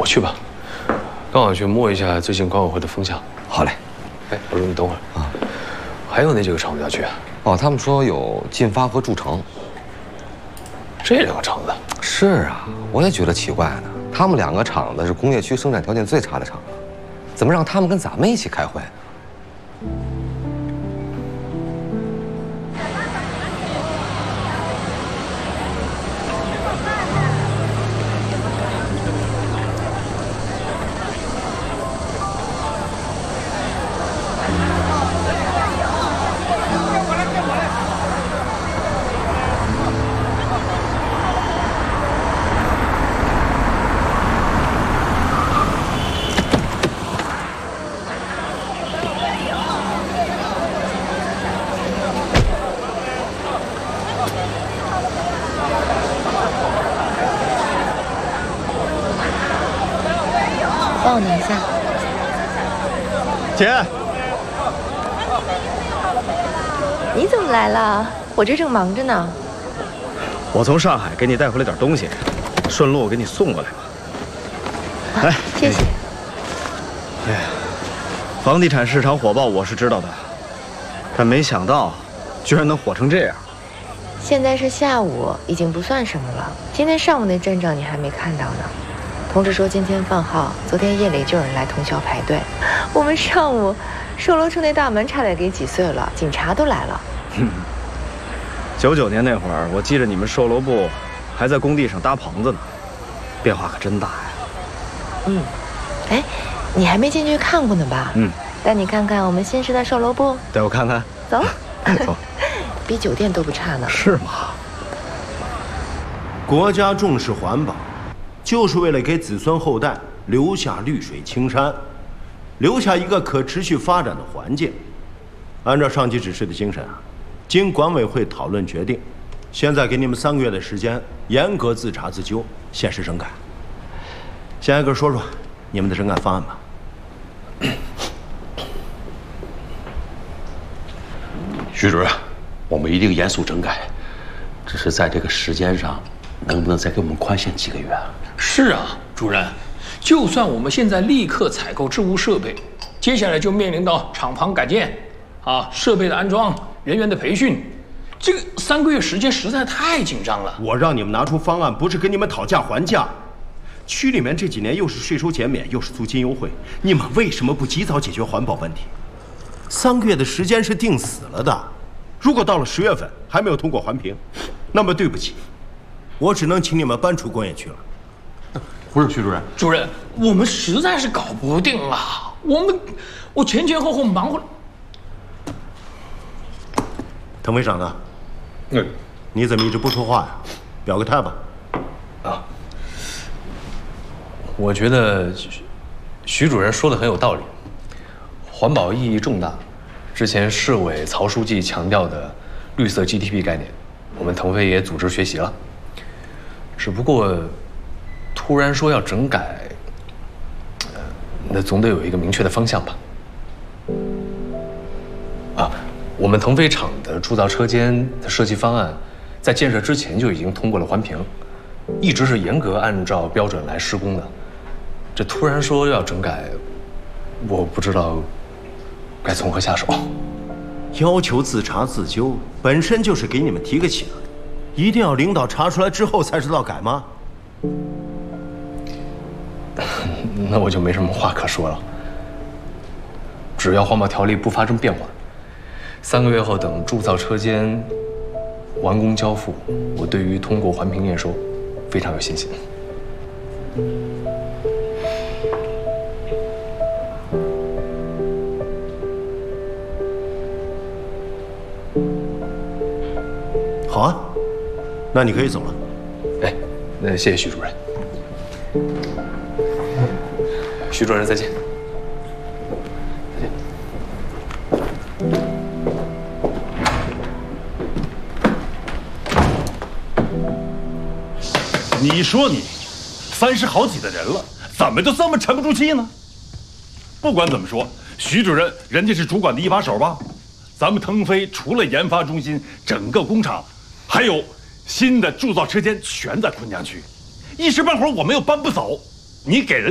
我去吧，刚好去摸一下最近管委会的风向。 好嘞。 哎，老朱，你等会儿啊。还有哪几个厂子要去啊？ 哦，他们说有晋发和筑城。 这两个厂子？ 是啊，我也觉得奇怪呢。他们两个厂子是工业区生产条件最差的厂子，怎么让他们跟咱们一起开会呢？ 帮我拿下。 姐， 你怎么来了？我这正忙着呢。 我从上海给你带回来点东西，顺路给你送过来吧。来， 谢谢。 哎呀，房地产市场火爆我是知道的，但没想到居然能火成这样。 现在是下午，已经不算什么了。今天上午那阵仗你还没看到呢。 同志说今天放号，昨天夜里就有人来通宵排队。我们上午售楼处那大门差点给挤碎了，警察都来了。 99年那会儿，我记着你们售楼部还在工地上搭棚子呢，变化可真大呀。 哎，你还没进去看过呢吧？带你看看我们新式的售楼部。 带我看看。 走。 走。 比酒店都不差呢。 是吗？ 国家重视环保。 就是为了给子孙后代留下绿水青山，留下一个可持续发展的环境。按照上级指示的精神啊，经管委会讨论决定，现在给你们3个月的时间，严格自查自纠，限时整改。先挨个说说你们的整改方案吧。 徐主任，我们一定严肃整改，只是在这个时间上，能不能再给我们宽限几个月啊？ 是啊，主任，就算我们现在立刻采购置物设备，接下来就面临到厂房改建，设备的安装、人员的培训，这个3个月时间实在太紧张了。 我让你们拿出方案，不是跟你们讨价还价。区里面这几年又是税收减免，又是租金优惠，你们为什么不及早解决环保问题？3个月的时间是定死了的，如果到了10月份还没有通过环评，那么对不起，我只能请你们搬出工业区了。 不是徐主任， 主任，我们实在是搞不定啊！我前前后后忙活了。 滕飞长子，你怎么一直不说话呀？表个态吧。 啊，我觉得徐主任说的很有道理，环保意义重大。之前市委曹书记强调的绿色 GDP 概念，我们腾飞也组织学习了。只不过。 突然说要整改，那总得有一个明确的方向吧？啊，我们腾飞厂的铸造车间的设计方案，在建设之前就已经通过了环评，一直是严格按照标准来施工的。这突然说要整改，我不知道该从何下手。 要求自查自纠，本身就是给你们提个醒，一定要领导查出来之后才知道改吗？ 那我就没什么话可说了。只要环保条例不发生变化，3个月后等铸造车间完工交付，我对于通过环评验收非常有信心。 好啊，那你可以走了。 哎，那谢谢徐主任。 徐主任，再见。再见。 你说你，30好几的人了，怎么就这么沉不住气呢？不管怎么说，徐主任人家是主管的一把手吧？咱们腾飞除了研发中心，整个工厂，还有新的铸造车间全在昆江区，一时半会儿我们又搬不走，你给人。